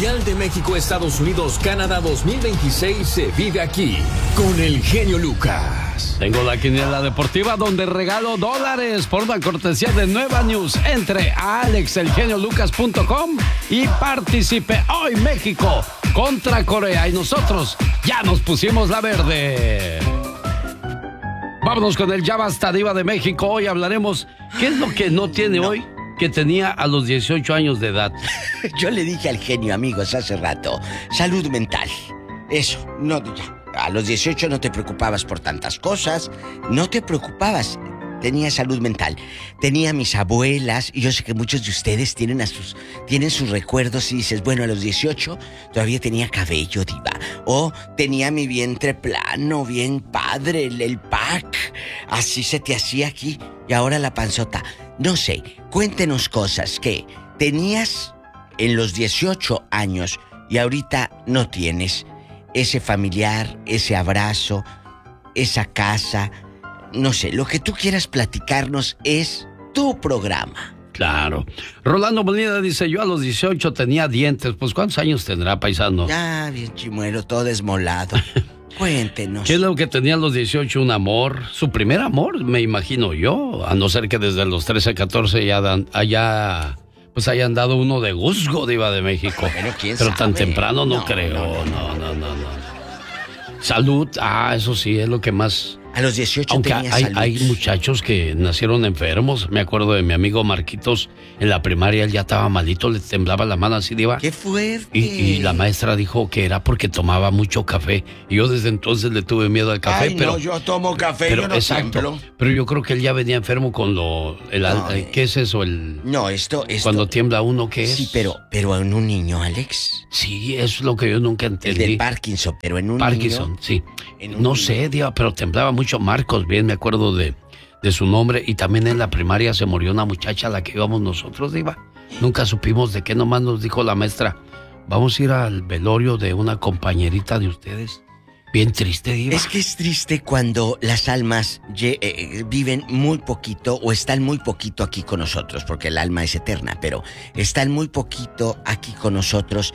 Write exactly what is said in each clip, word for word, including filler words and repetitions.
Mundial de México, Estados Unidos, Canadá dos mil veintiséis se vive aquí con el genio Lucas. Tengo la quiniela deportiva donde regalo dólares por una cortesía de Nueva News. Entre a alex el genio lucas punto com y participe hoy. México contra Corea y nosotros ya nos pusimos la verde. Vámonos con el Ya Basta, Diva de México. Hoy hablaremos qué es lo que no tiene no. hoy que tenía a los dieciocho años de edad. Yo le dije al genio, amigos, hace rato, salud mental. Eso, no, ya. A los dieciocho no te preocupabas por tantas cosas, no te preocupabas, tenía salud mental. Tenía mis abuelas, y yo sé que muchos de ustedes tienen, a sus, tienen sus recuerdos y dices, bueno, a los dieciocho todavía tenía cabello, diva. O tenía mi vientre plano, bien padre, el, el pack, así se te hacía aquí, y ahora la panzota. No sé, cuéntenos cosas que tenías en los dieciocho años y ahorita no tienes. Ese familiar, ese abrazo, esa casa, no sé, lo que tú quieras platicarnos es tu programa. Claro. Rolando Molina dice, yo a los dieciocho tenía dientes. Pues, ¿cuántos años tendrá, paisano? Ah, bien chimuelo, todo desmolado. Cuéntenos. ¿Qué es lo que tenía a los dieciocho? Un amor, su primer amor, me imagino yo. A no ser que desde los trece, catorce ya dan, allá... pues hayan dado uno de Guzgo, Diva de México. Bueno, ¿quién Pero sabe? tan temprano no, no creo. No no, no, no, no. Salud, ah, eso sí, es lo que más... A los dieciocho Aunque tenía hay, salud. hay muchachos que nacieron enfermos. Me acuerdo de mi amigo Marquitos, en la primaria él ya estaba malito, le temblaba la mano así, Diva. ¡Qué fuerte! Y, y la maestra dijo que era porque tomaba mucho café. Y yo desde entonces le tuve miedo al café. Ay, pero, no, yo tomo café, pero, yo no exacto, tiemblo. Pero yo creo que él ya venía enfermo con lo... El, No, el, ¿Qué es eso? El, no, esto, esto... Cuando tiembla uno, ¿qué es? Sí, pero, pero en un niño, Alex. Sí, eso es lo que yo nunca entendí. El del Parkinson, pero en un Parkinson, niño... sí. En un No niño. sé, Diva, pero temblaba mucho. Marcos, bien me acuerdo de, de su nombre. Y también en la primaria se murió una muchacha a la que íbamos nosotros, Diva. Nunca supimos de qué, nomás nos dijo la maestra, vamos a ir al velorio de una compañerita de ustedes. Bien triste, Diva. Es que es triste cuando las almas ye- eh, viven muy poquito o están muy poquito aquí con nosotros, porque el alma es eterna, pero están muy poquito aquí con nosotros.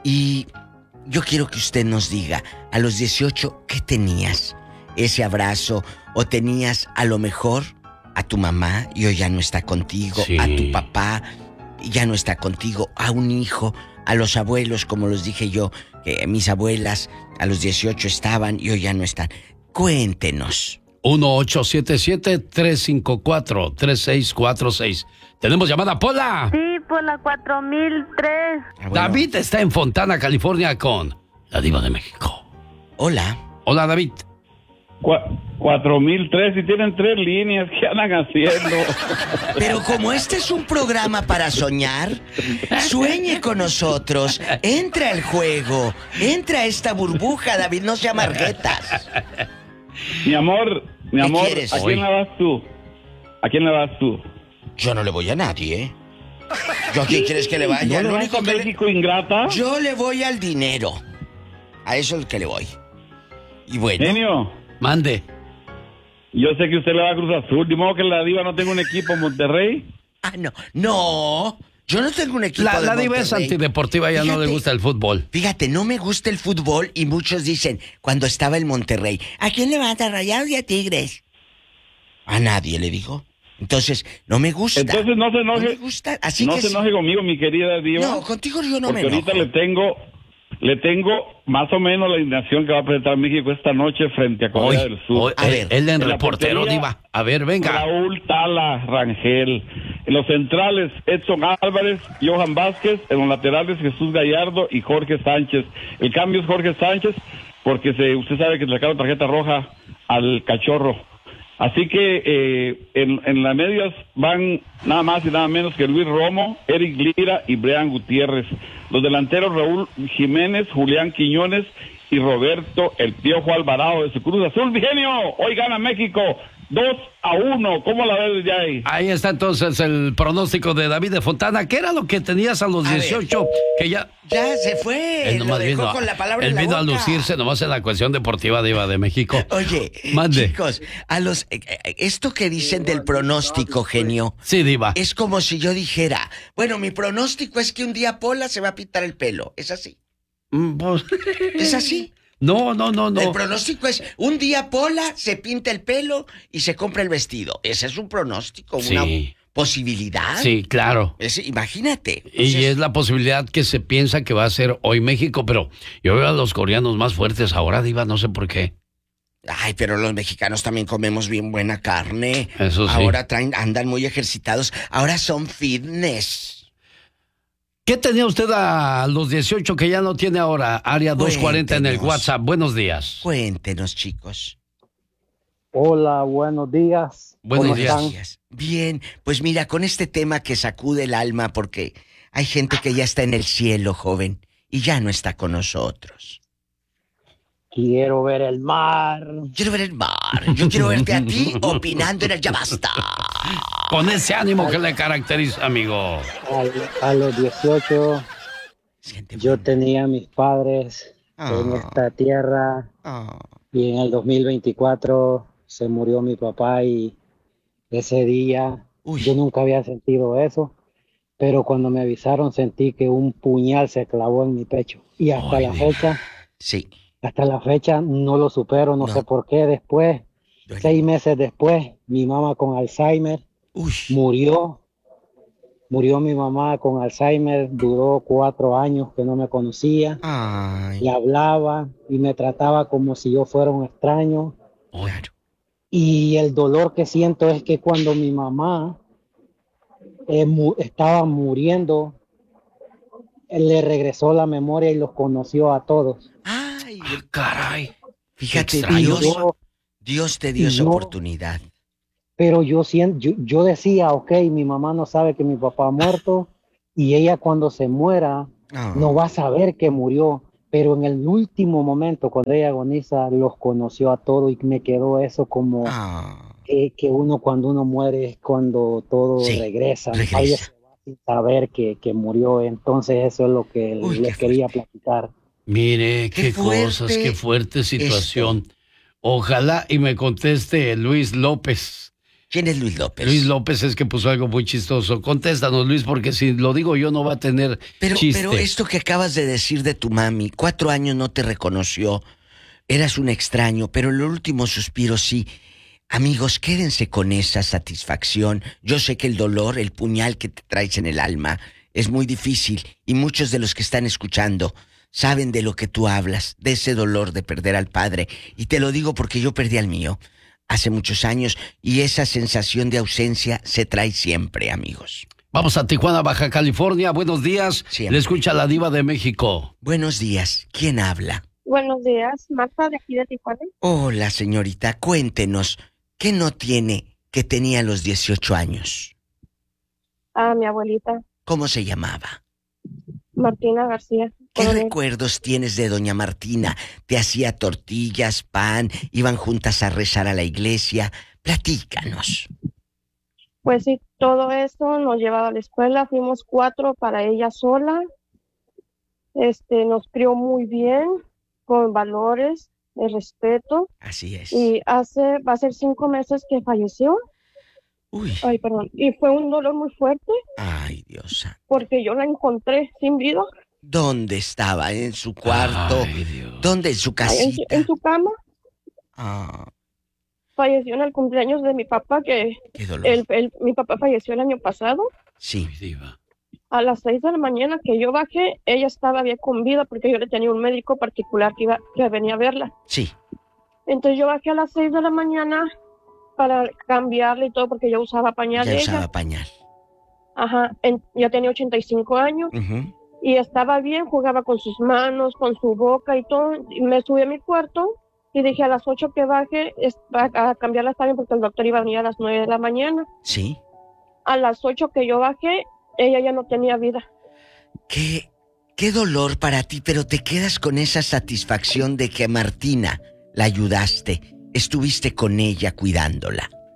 Y yo quiero que usted nos diga, a los dieciocho, ¿qué tenías? Ese abrazo, o tenías a lo mejor a tu mamá y hoy ya no está contigo, Sí. a tu papá y ya no está contigo, a un hijo, a los abuelos, como los dije yo, que mis abuelas a los dieciocho estaban y hoy ya no están. Cuéntenos. uno ocho siete siete, tres cinco cuatro, tres seis cuatro seis. Tenemos llamada, Pola. Sí, por la cuatro mil tres. Ah, bueno. David está en Fontana, California, con la Diva de México. Hola. Hola, David. Cuatro mil tres y tienen tres líneas. ¿Qué andan haciendo? Pero como este es un programa para soñar, sueñe con nosotros. Entra al juego. Entra a esta burbuja, David. No se amarguetas. Mi amor, mi ¿Qué amor, quieres? ¿a quién le vas tú? ¿A quién le vas tú? Yo no le voy a nadie, ¿eh? ¿Yo a quién quieres que le vaya? ¿No le Lo vas único a que le- México, ingrata? Yo le voy al dinero. A eso es el que le voy. Y bueno. Genio, Mande. yo sé que usted le va a Cruz Azul. ¿De modo que la Diva no tenga un equipo en Monterrey? Ah, no. No. Yo no tengo un equipo La, de la Diva es Monterrey. antideportiva, ya no le Fíjate. gusta el fútbol. Fíjate, no me gusta el fútbol y muchos dicen, cuando estaba en Monterrey, ¿a quién le vas a Rayados y a Tigres? A nadie le digo. Entonces, no me gusta. Entonces no se enoje. No me gusta, así no que se sí. enoje conmigo, mi querida Diva. No, contigo yo no porque me enojo. ahorita le tengo, le tengo más o menos la alineación que va a presentar México esta noche frente a Corea Hoy, del Sur. hoy, A él, ver. él en En la reportero, portería, Diva. A ver, venga. Raúl Tala Rangel. En los centrales, Edson Álvarez, Johan Vázquez. En los laterales, Jesús Gallardo y Jorge Sánchez. El cambio es Jorge Sánchez porque se, usted sabe que le sacaron tarjeta roja al Cachorro. Así que eh, en, en las medias van nada más y nada menos que Luis Romo, Eric Lira y Brian Gutiérrez. Los delanteros, Raúl Jiménez, Julián Quiñones y Roberto El Piojo Alvarado de su Cruz Azul. Mi genio, hoy gana México dos a uno. ¿Cómo la ves ya ahí? Ahí está entonces el pronóstico de David de Fontana. ¿Qué era lo que tenías a los A dieciocho? ver. Que ya... Ya se fue. Él Lo nomás dejó vino, con la palabra él en la vino a boca. lucirse nomás en la cuestión deportiva de Iba de México. Oye, Mande. chicos, a los eh, eh, esto que dicen del pronóstico, genio, Sí, Diva. es como si yo dijera, bueno, mi pronóstico es que un día Pola se va a pintar el pelo. ¿Es así? Mm, pues, ¿Es así? No, no, no, no. El pronóstico es, un día Pola se pinta el pelo y se compra el vestido. Ese es un pronóstico, una Sí. posibilidad. Sí, claro. Es- imagínate. Y Entonces, es la posibilidad que se piensa que va a ser hoy México, pero yo veo a los coreanos más fuertes ahora, Diva, no sé por qué. Ay, pero los mexicanos también comemos bien buena carne. Eso sí. Ahora traen, andan muy ejercitados. Ahora son fitness. ¿Qué tenía usted a los dieciocho que ya no tiene ahora? Área doscientos cuarenta en el Cuéntenos. WhatsApp. Buenos días. Cuéntenos, chicos. Hola, buenos días. Buenos ¿Cómo días. están? Gracias. Bien, pues mira, con este tema que sacude el alma porque hay gente que ya está en el cielo, joven, y ya no está con nosotros. Quiero ver el mar. Quiero ver el mar. Yo quiero verte a ti opinando en el Ya Basta. Con ese ánimo que le caracteriza, amigo. Al- a los dieciocho Siente yo bueno. tenía a mis padres en Ah. esta tierra Ah. y en el dos mil veinticuatro se murió mi papá y ese día Uy. yo nunca había sentido eso, pero cuando me avisaron sentí que un puñal se clavó en mi pecho y hasta Ay, la Diva. fecha, Sí. hasta la fecha no lo supero, no, No. sé por qué. Después, Duele. seis meses después, mi mamá con Alzheimer Uy. murió. Murió mi mamá con Alzheimer, duró cuatro años que no me conocía, Ay. y hablaba y me trataba como si yo fuera un extraño. Claro. Y el dolor que siento es que cuando mi mamá eh, mu- estaba muriendo, él le regresó la memoria y los conoció a todos. Ay. Ah, caray. Fíjate, extraño. Dios, Yo- Dios te dio esa yo- oportunidad. Pero yo, sien- yo, yo decía, ok, mi mamá no sabe que mi papá ha muerto y ella cuando se muera Ah. no va a saber que murió, pero en el último momento, cuando ella agoniza, los conoció a todos y me quedó eso como Ah. que, que uno cuando uno muere es cuando todo Sí, regresa, regresa. nadie se va sin saber que, que murió, entonces eso es lo que Uy, les qué quería fuerte. platicar. Mire, Qué qué, fuerte cosas, qué fuerte situación. Ojalá y me conteste Luis López. ¿Quién es Luis López? Luis López es que puso algo muy chistoso. Contéstanos, Luis, porque si lo digo yo no va a tener Pero, chiste. pero esto que acabas de decir de tu mami, cuatro años no te reconoció, eras un extraño, pero en el último suspiro sí. Amigos, quédense con esa satisfacción. Yo sé que el dolor, el puñal que te traes en el alma, es muy difícil y muchos de los que están escuchando saben de lo que tú hablas, de ese dolor de perder al padre. Y te lo digo porque yo perdí al mío hace muchos años y esa sensación de ausencia se trae siempre, amigos. Vamos a Tijuana, Baja California. Buenos días. Siempre. Le escucha la Diva de México. Buenos días, ¿quién habla? Buenos días, Marta de aquí de Tijuana. Hola, señorita, cuéntenos, ¿qué no tiene que tenía a los dieciocho años? A mi abuelita, ¿Cómo se llamaba? Martina García. ¿Qué Coronel. recuerdos tienes de doña Martina? ¿Te hacía tortillas, pan, iban juntas a rezar a la iglesia? Platícanos. Pues sí, todo eso nos llevaba a la escuela, fuimos cuatro para ella sola. Este, nos crió muy bien, con valores, de respeto. Así es. Y hace, va a ser cinco meses que falleció. Uy, Ay, perdón. Y fue un dolor muy fuerte ay, Dios santo. porque yo la encontré sin vida, ¿Dónde estaba? ¿En su cuarto? Ay, Dios. ¿Dónde? ¿En su ahí en, su- casita? en su cama. Ah, Falleció en el cumpleaños de mi papá, que qué dolor. el, el- mi papá falleció el año pasado. Sí. Ay, Diva. A las seis de la mañana que yo bajé, ella estaba bien con vida porque yo le tenía un médico particular que, iba, que venía a verla. Sí. Entonces yo bajé a las seis de la mañana para cambiarle y todo porque yo usaba pañal Ya de usaba ella. pañal. Ajá, en- ya tenía ochenta y cinco años Ujú. y estaba bien, jugaba con sus manos, con su boca y todo. Y me subí a mi cuarto y dije a las ocho que baje es- a, a cambiarla está bien porque el doctor iba a venir a las nueve de la mañana. Sí. A las ocho que yo bajé, ella ya no tenía vida. Qué, qué dolor para ti, pero te quedas con esa satisfacción de que a Martina la ayudaste, estuviste con ella cuidándola.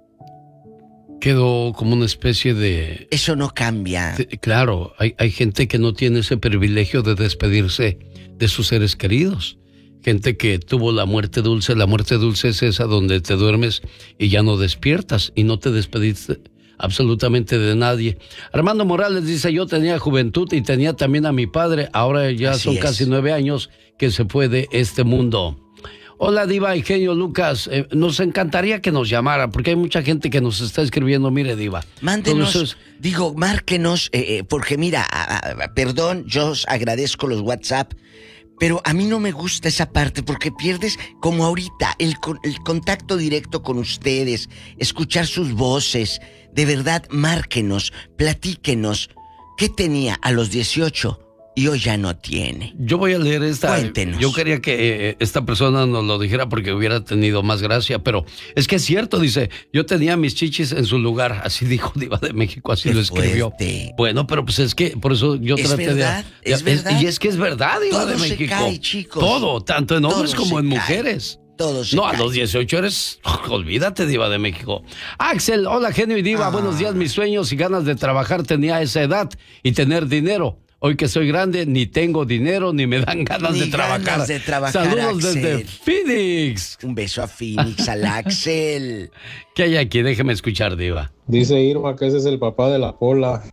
quedó como una especie de... Eso no cambia. de- claro, hay, hay gente que no tiene ese privilegio de despedirse de sus seres queridos. Gente que tuvo la muerte dulce. La muerte dulce es esa donde te duermes y ya no despiertas y no te despediste absolutamente de nadie. Armando Morales dice, yo tenía juventud y tenía también a mi padre. Ahora ya Así son es. casi nueve años que se fue de este mundo. Hola, Diva y genio Lucas. Eh, nos encantaría que nos llamara, porque hay mucha gente que nos está escribiendo. Mire, Diva. Mándenos, Entonces, digo, márquenos, eh, eh, porque mira, a- a- perdón, yo os agradezco los WhatsApp, pero a mí no me gusta esa parte porque pierdes, como ahorita, el, con- el contacto directo con ustedes, escuchar sus voces. De verdad, márquenos, platíquenos. ¿Qué tenía a los dieciocho y hoy ya no tiene? yo voy a leer esta. Cuéntenos. Yo quería que eh, esta persona nos lo dijera porque hubiera tenido más gracia, pero es que es cierto, dice, yo tenía mis chichis en su lugar, así dijo Diva de México, así Qué lo escribió. fuerte. Bueno, pero pues es que por eso yo Es traté verdad, de... es verdad. Y es que es verdad, Diva Todo de se México. cae, chicos. Todo, tanto en hombres Todo como se en cae. mujeres. Todo se No, a cae. los dieciocho eres... Olvídate, Diva de México. Axel, hola, genio y Diva. Ah. Buenos días, mis sueños y ganas de trabajar tenía a esa edad y tener dinero. Hoy que soy grande, ni tengo dinero, ni me dan ganas Ni de trabajar. ganas de trabajar, Saludos Axel. desde Phoenix. Un beso a Phoenix, al Axel. ¿Qué hay aquí? Déjeme escuchar, Diva. Dice Irma que ese es el papá de la Pola.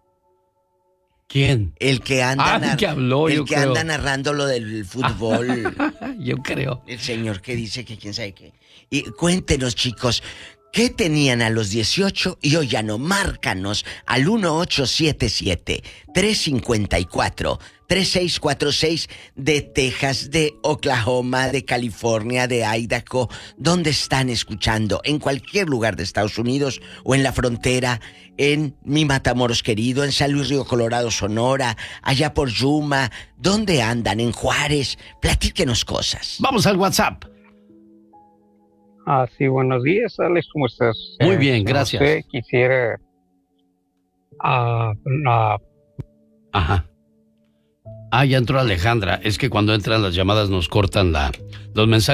¿Quién? El que anda, Ah, nar- que habló, el yo que creo. anda narrando lo del fútbol. Yo creo. El señor que dice que quién sabe qué. Y cuéntenos, chicos, ¿qué tenían a los dieciocho y hoy ya no? Márcanos al uno ocho siete siete, tres cinco cuatro, tres seis cuatro seis de Texas, de Oklahoma, de California, de Idaho, donde están escuchando, en cualquier lugar de Estados Unidos o en la frontera, en mi Matamoros querido, en San Luis Río Colorado, Sonora, allá por Yuma, ¿dónde andan? En Juárez, platíquenos cosas. Vamos al WhatsApp. Ah, sí, buenos días, Alex, ¿cómo estás? Muy Eh, bien, no gracias. sé, quisiera... ah, ah, Ajá. Ah, ya entró Alejandra. Es que cuando entran las llamadas nos cortan la, los mensajes.